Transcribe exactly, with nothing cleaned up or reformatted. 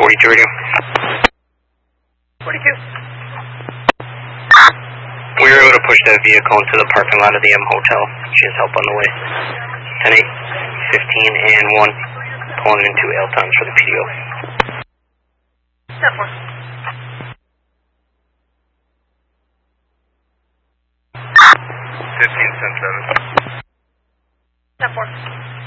forty-two radio. forty-two. We were able to push that vehicle into the parking lot of the M Hotel. She has help on the way. ten eight, fifteen, and one. Pulling into Eltons for the P D O. ten four. fifteen, ten seven. ten four.